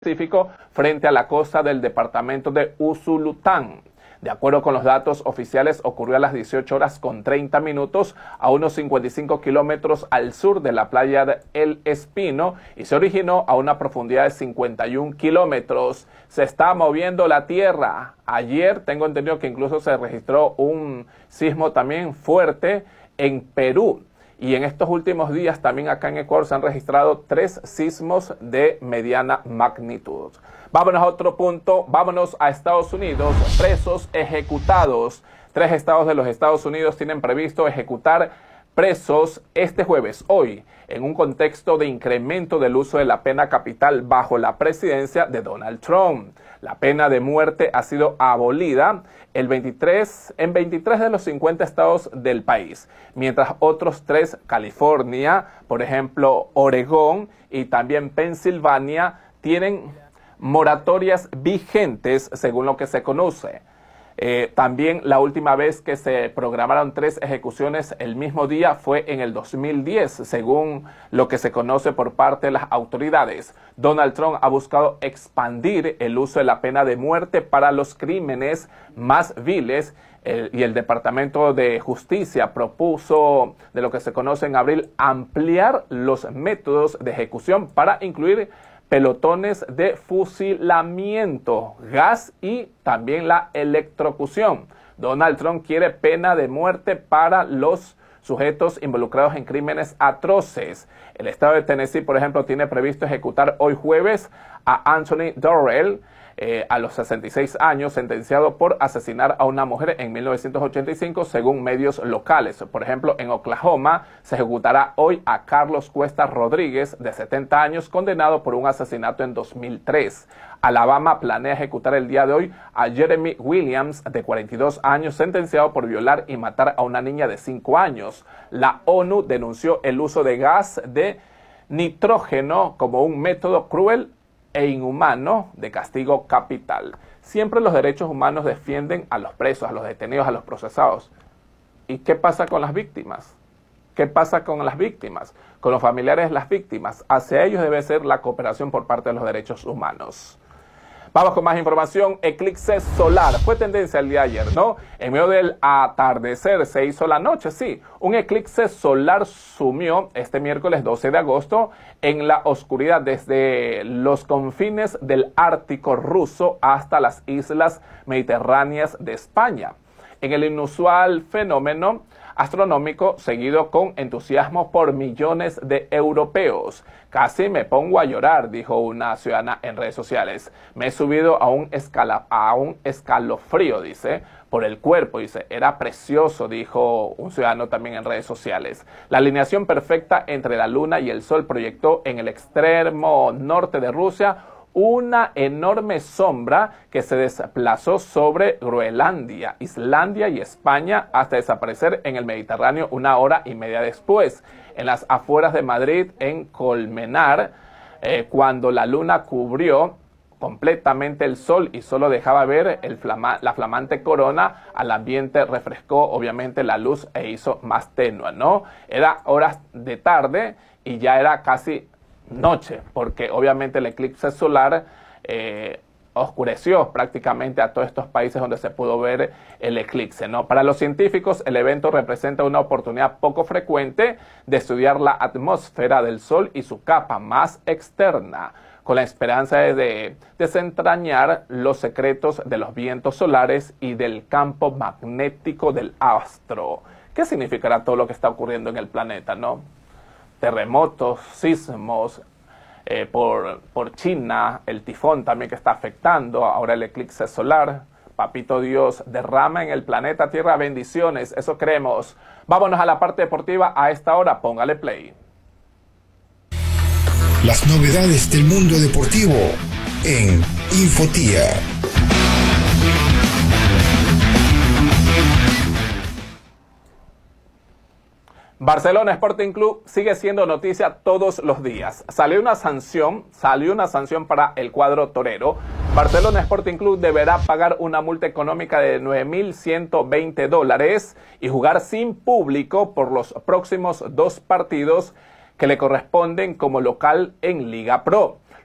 Pacífico frente a la costa del departamento de Usulután. De acuerdo con los datos oficiales, ocurrió a las 18 horas con 30 minutos a unos 55 kilómetros al sur de la playa de El Espino y se originó a una profundidad de 51 kilómetros. Se está moviendo la tierra. Ayer tengo entendido que incluso se registró un sismo también fuerte en Perú. Y en estos últimos días también acá en Ecuador se han registrado 3 sismos de mediana magnitud. Vámonos a otro punto, vámonos a Estados Unidos. Presos ejecutados. 3 estados de los Estados Unidos tienen previsto ejecutar presos este jueves, hoy, en un contexto de incremento del uso de la pena capital bajo la presidencia de Donald Trump. La pena de muerte ha sido abolida en 23 de los 50 estados del país, mientras otros 3, California, por ejemplo, Oregón y también Pensilvania, tienen moratorias vigentes según lo que se conoce. También la última vez que se programaron 3 ejecuciones el mismo día fue en el 2010, según lo que se conoce por parte de las autoridades. Donald Trump ha buscado expandir el uso de la pena de muerte para los crímenes más viles y el Departamento de Justicia propuso, de lo que se conoce en abril, ampliar los métodos de ejecución para incluir pelotones de fusilamiento, gas y también la electrocución. Donald Trump quiere pena de muerte para los sujetos involucrados en crímenes atroces. El estado de Tennessee, por ejemplo, tiene previsto ejecutar hoy jueves a Anthony Dorrell, a los 66 años, sentenciado por asesinar a una mujer en 1985, según medios locales. Por ejemplo, en Oklahoma se ejecutará hoy a Carlos Cuesta Rodríguez, de 70 años, condenado por un asesinato en 2003. Alabama planea ejecutar el día de hoy a Jeremy Williams, de 42 años, sentenciado por violar y matar a una niña de 5 años. La ONU denunció el uso de gas de nitrógeno como un método cruel e inhumano de castigo capital. Siempre los derechos humanos defienden a los presos, a los detenidos, a los procesados. ¿Y qué pasa con las víctimas? ¿Qué pasa con las víctimas? Con los familiares de las víctimas. Hacia ellos debe ser la cooperación por parte de los derechos humanos. Vamos con más información. Eclipse solar. Fue tendencia el día de ayer, ¿no? En medio del atardecer se hizo la noche, sí. Un eclipse solar sumió este miércoles 12 de agosto en la oscuridad desde los confines del Ártico ruso hasta las islas mediterráneas de España. En el inusual fenómeno astronómico seguido con entusiasmo por millones de europeos. Casi me pongo a llorar, dijo una ciudadana en redes sociales. Me he subido a un escalofrío, dice, por el cuerpo, dice. Era precioso, dijo un ciudadano también en redes sociales. La alineación perfecta entre la luna y el sol proyectó en el extremo norte de Rusia una enorme sombra que se desplazó sobre Groenlandia, Islandia y España hasta desaparecer en el Mediterráneo 1 hora y media después. En las afueras de Madrid, en Colmenar, cuando la luna cubrió completamente el sol y solo dejaba ver la flamante corona, al ambiente refrescó obviamente la luz e hizo más tenue, ¿no? Era horas de tarde y ya era casi noche, porque obviamente el eclipse solar oscureció prácticamente a todos estos países donde se pudo ver el eclipse, ¿no? Para los científicos, el evento representa una oportunidad poco frecuente de estudiar la atmósfera del Sol y su capa más externa, con la esperanza de desentrañar los secretos de los vientos solares y del campo magnético del astro. ¿Qué significará todo lo que está ocurriendo en el planeta, no? Terremotos, sismos, por China, el tifón también que está afectando, ahora el eclipse solar. Papito Dios, derrama en el planeta Tierra bendiciones, eso creemos. Vámonos a la parte deportiva a esta hora, póngale play. Las novedades del mundo deportivo en Infotía. Barcelona Sporting Club sigue siendo noticia todos los días. Salió una sanción para el cuadro torero. Barcelona Sporting Club deberá pagar una multa económica de $9.120 y jugar sin público por los próximos 2 partidos que le corresponden como local en Liga Pro.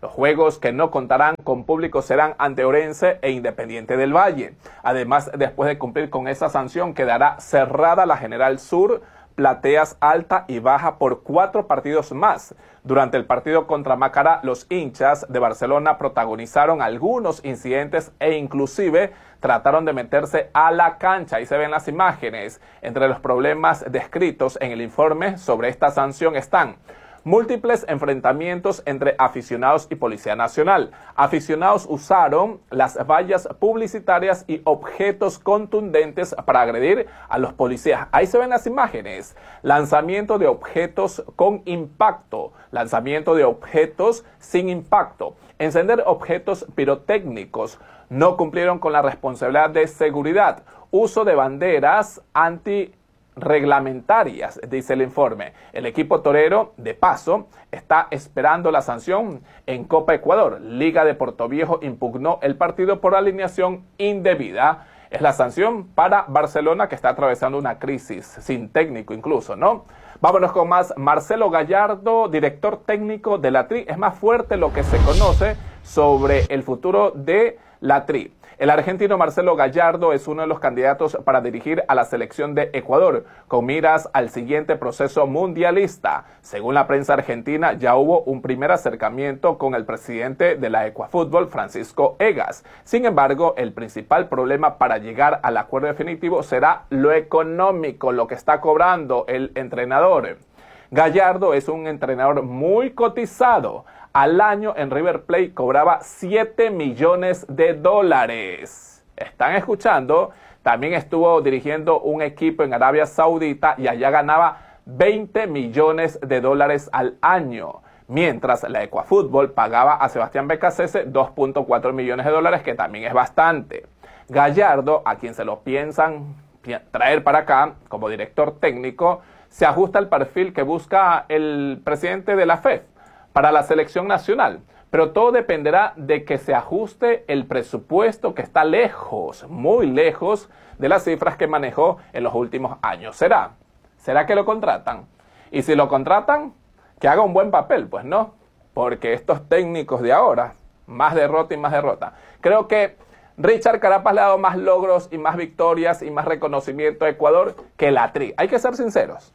Los juegos que no contarán con público serán ante Orense e Independiente del Valle. Además, después de cumplir con esa sanción, quedará cerrada la General Sur, Plateas Alta y Baja por 4 partidos más. Durante el partido contra Macará, los hinchas de Barcelona protagonizaron algunos incidentes e inclusive trataron de meterse a la cancha. Ahí se ven las imágenes. Entre los problemas descritos en el informe sobre esta sanción están múltiples enfrentamientos entre aficionados y Policía Nacional. Aficionados usaron las vallas publicitarias y objetos contundentes para agredir a los policías. Ahí se ven las imágenes. Lanzamiento de objetos con impacto. Lanzamiento de objetos sin impacto. Encender objetos pirotécnicos. No cumplieron con la responsabilidad de seguridad. Uso de banderas reglamentarias, dice el informe. El equipo torero, de paso, está esperando la sanción en Copa Ecuador. Liga de Portoviejo impugnó el partido por alineación indebida. Es la sanción para Barcelona, que está atravesando una crisis, sin técnico incluso, ¿no? Vámonos con más. Marcelo Gallardo, director técnico de la TRI. Es más fuerte lo que se conoce sobre el futuro de la TRI. El argentino Marcelo Gallardo es uno de los candidatos para dirigir a la selección de Ecuador, con miras al siguiente proceso mundialista. Según la prensa argentina, ya hubo un primer acercamiento con el presidente de la Ecuafútbol, Francisco Egas. Sin embargo, el principal problema para llegar al acuerdo definitivo será lo económico, lo que está cobrando el entrenador. Gallardo es un entrenador muy cotizado. Al año en River Plate cobraba $7 millones. ¿Están escuchando? También estuvo dirigiendo un equipo en Arabia Saudita y allá ganaba $20 millones al año. Mientras la Ecuafútbol pagaba a Sebastián Becasese $2.4 millones, que también es bastante. Gallardo, a quien se lo piensan traer para acá como director técnico, se ajusta al perfil que busca el presidente de la FEF para la selección nacional, pero todo dependerá de que se ajuste el presupuesto, que está lejos, muy lejos de las cifras que manejó en los últimos años. ¿Será que lo contratan? Y si lo contratan, que haga un buen papel, pues no, porque estos técnicos de ahora, más derrota y más derrota. Creo que Richard Carapaz le ha dado más logros y más victorias y más reconocimiento a Ecuador que la TRI. Hay que ser sinceros.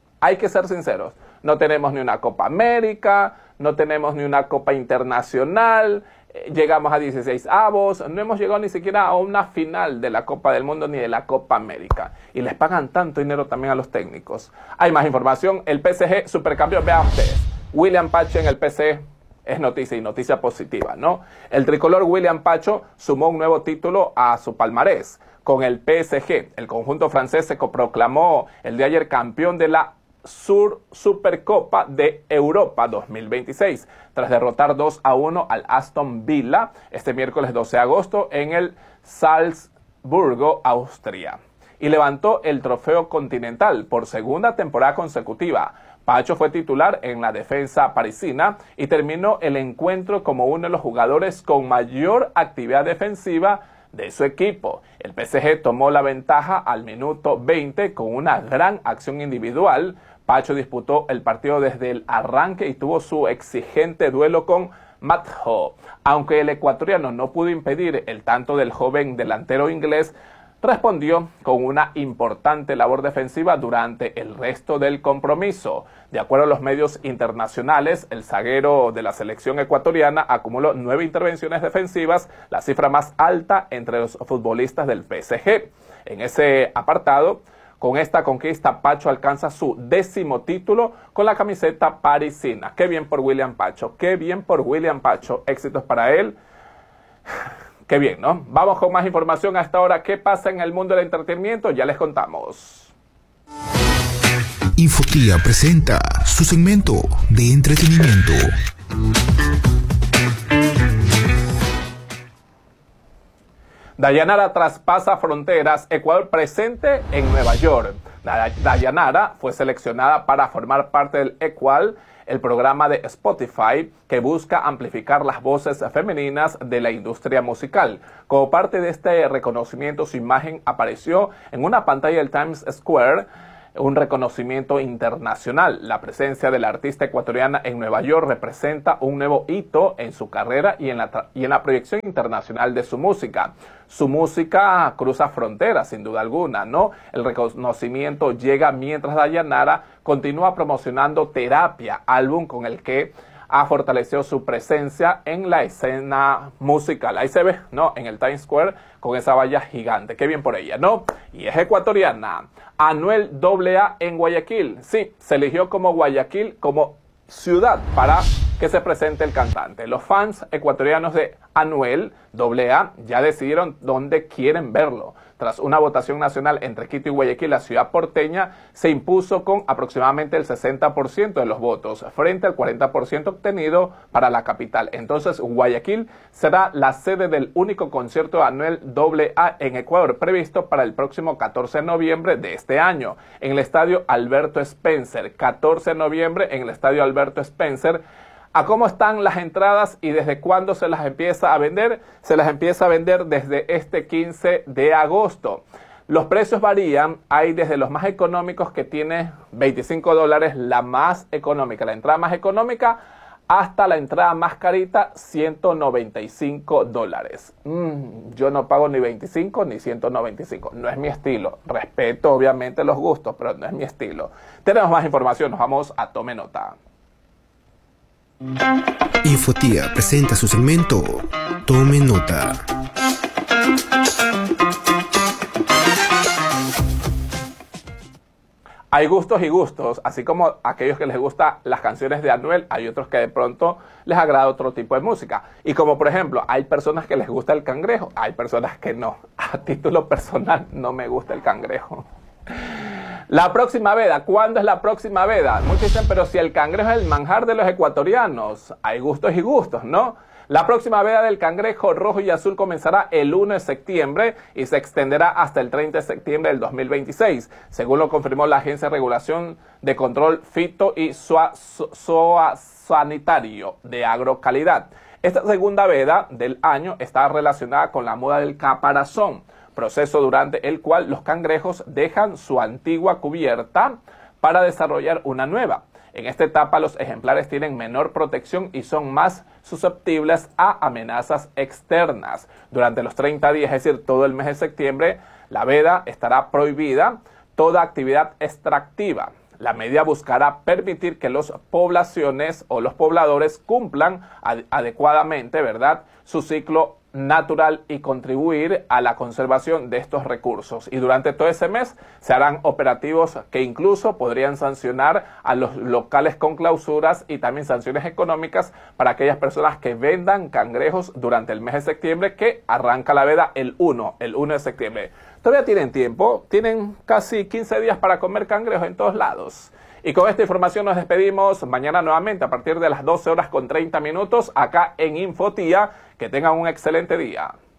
No tenemos ni una Copa América, no tenemos ni una Copa Internacional, llegamos a 16avos, no hemos llegado ni siquiera a una final de la Copa del Mundo ni de la Copa América. Y les pagan tanto dinero también a los técnicos. Hay más información. El PSG supercampeón, vean ustedes. William Pacho en el PSG es noticia y noticia positiva, ¿no? El tricolor William Pacho sumó un nuevo título a su palmarés con el PSG. El conjunto francés se proclamó el día de ayer campeón de la Supercopa de Europa 2026, tras derrotar 2-1 al Aston Villa este miércoles 12 de agosto en el Salzburgo, Austria, y levantó el trofeo continental por segunda temporada consecutiva. Pacho fue titular en la defensa parisina y terminó el encuentro como uno de los jugadores con mayor actividad defensiva de su equipo. El PSG tomó la ventaja al minuto 20 con una gran acción individual. Pacho disputó el partido desde el arranque y tuvo su exigente duelo con Matho. Aunque el ecuatoriano no pudo impedir el tanto del joven delantero inglés, respondió con una importante labor defensiva durante el resto del compromiso. De acuerdo a los medios internacionales, el zaguero de la selección ecuatoriana acumuló 9 intervenciones defensivas, la cifra más alta entre los futbolistas del PSG. En ese apartado, con esta conquista, Pacho alcanza su 10º título con la camiseta parisina. Qué bien por William Pacho, qué bien por William Pacho. Éxitos para él. Qué bien, ¿no? Vamos con más información a esta hora. ¿Qué pasa en el mundo del entretenimiento? Ya les contamos. Infotía presenta su segmento de entretenimiento. Dayanara traspasa fronteras, Ecuador presente en Nueva York. Dayanara fue seleccionada para formar parte del Equal, el programa de Spotify que busca amplificar las voces femeninas de la industria musical. Como parte de este reconocimiento, su imagen apareció en una pantalla del Times Square un reconocimiento internacional. La presencia de la artista ecuatoriana en Nueva York representa un nuevo hito en su carrera y en la proyección internacional de su música. Su música cruza fronteras, sin duda alguna, ¿no? El reconocimiento llega mientras Dayanara continúa promocionando Terapia, álbum con el que ha fortalecido su presencia en la escena musical. Ahí se ve, ¿no? En el Times Square con esa valla gigante. Qué bien por ella, ¿no? Y es ecuatoriana. Anuel AA en Guayaquil. Sí, se eligió como Guayaquil como ciudad para que se presente el cantante. Los fans ecuatorianos de Anuel AA ya decidieron dónde quieren verlo. Tras una votación nacional entre Quito y Guayaquil, la ciudad porteña se impuso con aproximadamente el 60% de los votos, frente al 40% obtenido para la capital. Entonces, Guayaquil será la sede del único concierto de Anuel AA en Ecuador, previsto para el próximo 14 de noviembre de este año, en el Estadio Alberto Spencer. 14 de noviembre en el Estadio Alberto Spencer. ¿A cómo están las entradas y desde cuándo se las empieza a vender? Se las empieza a vender desde este 15 de agosto. Los precios varían, hay desde los más económicos que tiene $25, la más económica, la entrada más económica, hasta la entrada más carita, $195. Yo no pago ni 25 ni 195, no es mi estilo. Respeto obviamente los gustos, pero no es mi estilo. Tenemos más información, nos vamos a Tome Nota. Infotía presenta su segmento Tome Nota. Hay gustos y gustos, así como aquellos que les gustan las canciones de Anuel, hay otros que de pronto les agrada otro tipo de música. Y como por ejemplo, hay personas que les gusta el cangrejo, hay personas que no. A título personal no me gusta el cangrejo. La próxima veda, ¿cuándo es la próxima veda? Muchos dicen, pero si el cangrejo es el manjar de los ecuatorianos, hay gustos y gustos, ¿no? La próxima veda del cangrejo rojo y azul comenzará el 1 de septiembre y se extenderá hasta el 30 de septiembre del 2026, según lo confirmó la Agencia de Regulación de Control Fito y Zoosanitario de Agrocalidad. Esta segunda veda del año está relacionada con la moda del caparazón, proceso durante el cual los cangrejos dejan su antigua cubierta para desarrollar una nueva. En esta etapa los ejemplares tienen menor protección y son más susceptibles a amenazas externas. Durante los 30 días, es decir, todo el mes de septiembre, la veda estará prohibida toda actividad extractiva. La medida buscará permitir que las poblaciones o los pobladores cumplan adecuadamente, ¿verdad?, su ciclo natural y contribuir a la conservación de estos recursos. Y durante todo ese mes se harán operativos que incluso podrían sancionar a los locales con clausuras y también sanciones económicas para aquellas personas que vendan cangrejos durante el mes de septiembre, que arranca la veda el 1 de septiembre. Todavía tienen tiempo, tienen casi 15 días para comer cangrejos en todos lados. Y con esta información nos despedimos. Mañana nuevamente a partir de las 12:30 acá en Infotía. Que tengan un excelente día.